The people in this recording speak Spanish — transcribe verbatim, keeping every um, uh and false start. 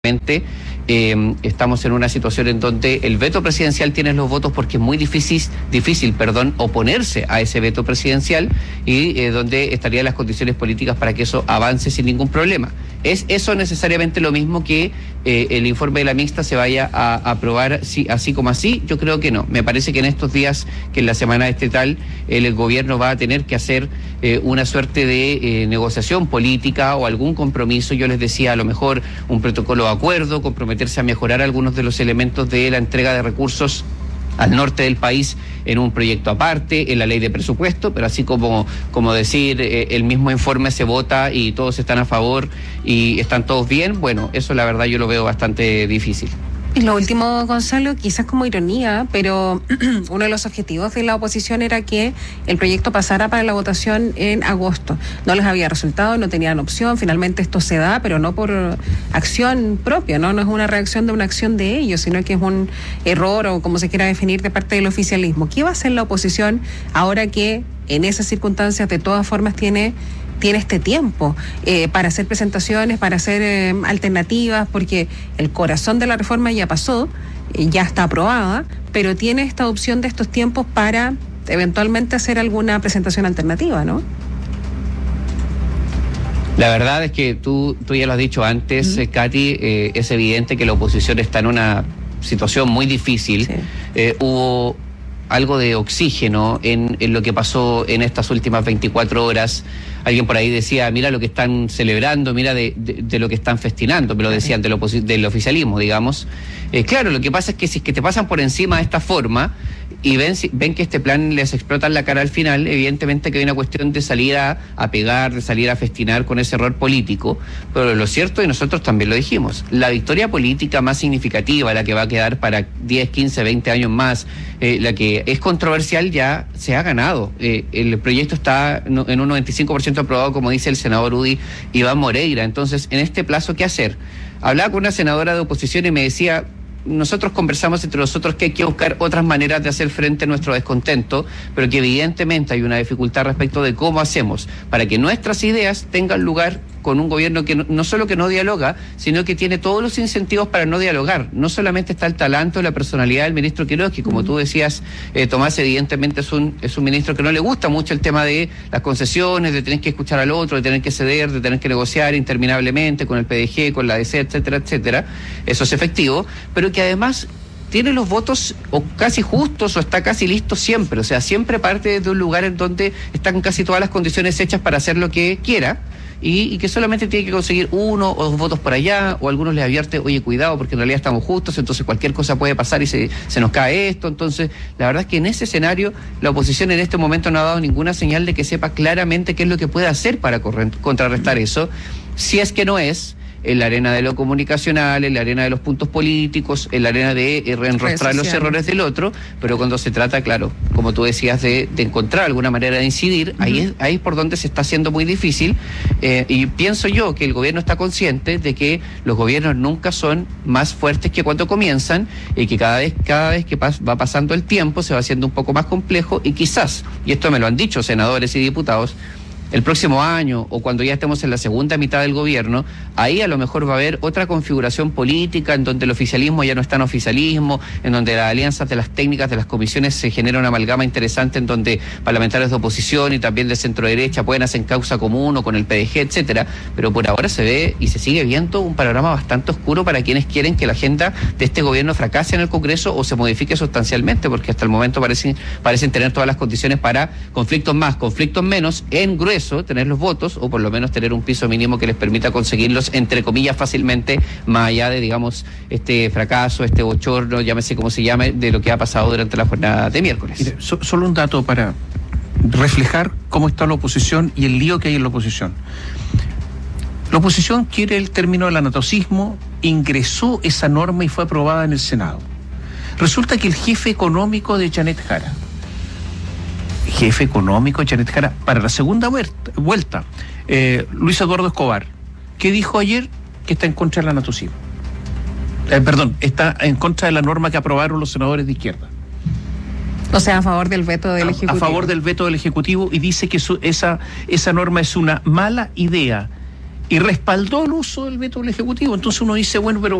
Eh, estamos en una situación en donde el veto presidencial tiene los votos porque es muy difícil, difícil, perdón, oponerse a ese veto presidencial y eh, donde estarían las condiciones políticas para que eso avance sin ningún problema. ¿Es eso necesariamente lo mismo que eh, el informe de la mixta se vaya a, a aprobar sí, así como así? Yo creo que no. Me parece que en estos días, que en la semana estatal, el, el gobierno va a tener que hacer eh, una suerte de eh, negociación política o algún compromiso. Yo les decía, a lo mejor un protocolo de acuerdo, comprometerse a mejorar algunos de los elementos de la entrega de recursos al norte del país en un proyecto aparte, en la ley de presupuesto, pero así como, como decir, eh, el mismo informe se vota y todos están a favor y están todos bien, bueno, eso la verdad yo lo veo bastante difícil. Y lo último, Gonzalo, quizás como ironía, pero uno de los objetivos de la oposición era que el proyecto pasara para la votación en agosto. No les había resultado, no tenían opción, finalmente esto se da, pero no por acción propia, ¿no? No es una reacción de una acción de ellos, sino que es un error o como se quiera definir de parte del oficialismo. ¿Qué va a hacer la oposición ahora que en esas circunstancias de todas formas tiene... tiene este tiempo eh, para hacer presentaciones, para hacer eh, alternativas, porque el corazón de la reforma ya pasó, eh, ya está aprobada, pero tiene esta opción de estos tiempos para eventualmente hacer alguna presentación alternativa, ¿no? La verdad es que tú, tú ya lo has dicho antes, uh-huh. eh, Katy, eh, es evidente que la oposición está en una situación muy difícil. Sí. Eh, hubo algo de oxígeno en, en lo que pasó en estas últimas veinticuatro horas. Alguien por ahí decía, mira lo que están celebrando, mira de, de, de lo que están festinando, me lo decían del, oposi- del oficialismo, digamos. Eh, claro, lo que pasa es que si es que te pasan por encima de esta forma y ven, ven que este plan les explota en la cara al final, evidentemente que hay una cuestión de salir a, a pegar, de salir a festinar con ese error político, pero lo cierto, y nosotros también lo dijimos, la victoria política más significativa, la que va a quedar para diez, quince, veinte años más, eh, la que es controversial ya se ha ganado. Eh, el proyecto está en un noventa y cinco por ciento aprobado, como dice el senador Udi Iván Moreira. Entonces, en este plazo, ¿qué hacer? Hablaba con una senadora de oposición y me decía, nosotros conversamos entre nosotros que hay que buscar otras maneras de hacer frente a nuestro descontento, pero que evidentemente hay una dificultad respecto de cómo hacemos para que nuestras ideas tengan lugar con un gobierno que no, no solo que no dialoga, sino que tiene todos los incentivos para no dialogar. No solamente está el talento, la personalidad del ministro Quiroz, que como tú decías, eh, Tomás, evidentemente es un, es un ministro que no le gusta mucho el tema de las concesiones, de tener que escuchar al otro, de tener que ceder, de tener que negociar interminablemente con el P D G, con la D C, etcétera, etcétera. Eso es efectivo, pero que además tiene los votos o casi justos o está casi listo siempre, o sea, siempre parte de un lugar en donde están casi todas las condiciones hechas para hacer lo que quiera. Y, y que solamente tiene que conseguir uno o dos votos por allá, o algunos les advierte, oye, cuidado, porque en realidad estamos justos, entonces cualquier cosa puede pasar y se, se nos cae esto. Entonces, la verdad es que en ese escenario, la oposición en este momento no ha dado ninguna señal de que sepa claramente qué es lo que puede hacer para correr, contrarrestar eso, si es que no es en la arena de lo comunicacional, en la arena de los puntos políticos, en la arena de eh, enrostrar los errores del otro, pero cuando se trata, claro, como tú decías, de, de encontrar alguna manera de incidir, uh-huh. ahí, es, ahí es por donde se está haciendo muy difícil, eh, y pienso yo que el gobierno está consciente de que los gobiernos nunca son más fuertes que cuando comienzan, y que cada vez, cada vez que pas, va pasando el tiempo se va haciendo un poco más complejo, y quizás, y esto me lo han dicho senadores y diputados, el próximo año o cuando ya estemos en la segunda mitad del gobierno, ahí a lo mejor va a haber otra configuración política en donde el oficialismo ya no está en oficialismo, en donde las alianzas de las técnicas de las comisiones se genera una amalgama interesante en donde parlamentarios de oposición y también de centro derecha pueden hacer causa común o con el P D G, etcétera, pero por ahora se ve y se sigue viendo un panorama bastante oscuro para quienes quieren que la agenda de este gobierno fracase en el Congreso o se modifique sustancialmente, porque hasta el momento parecen, parecen tener todas las condiciones para conflictos más, conflictos menos, en grueso tener los votos o por lo menos tener un piso mínimo que les permita conseguirlos entre comillas fácilmente, más allá de digamos este fracaso, este bochorno, llámese como se llame, de lo que ha pasado durante la jornada de miércoles. Mire, so, solo un dato para reflejar cómo está la oposición y el lío que hay en la oposición. La oposición quiere el término del anatocismo, ingresó esa norma y fue aprobada en el Senado. Resulta que el jefe económico de Janet Jara jefe económico de Janet Jara para la segunda vuelta, vuelta eh, Luis Eduardo Escobar, que dijo ayer que está en contra del anatocismo. Eh, perdón, está en contra de la norma que aprobaron los senadores de izquierda. O sea, a favor del veto del Ejecutivo. A, a favor del veto del Ejecutivo y dice que su, esa, esa norma es una mala idea y respaldó el uso del veto del Ejecutivo. Entonces uno dice, bueno, pero